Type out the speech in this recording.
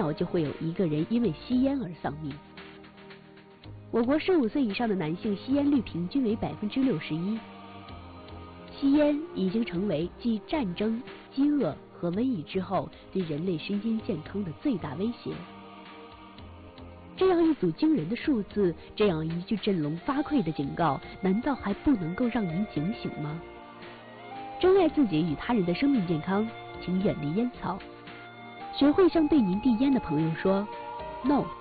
秒就会有1个人因为吸烟而丧命。我国15岁以上的男性吸烟率平均为61%，吸烟已经成为继战争、饥饿和瘟疫之后对人类身心健康的最大威胁。这样一组惊人的数字，这样一句振聋发聩的警告，难道还不能够让您警醒吗？珍爱自己与他人的生命健康，请远离烟草。学会向对您递烟的朋友说 “No”。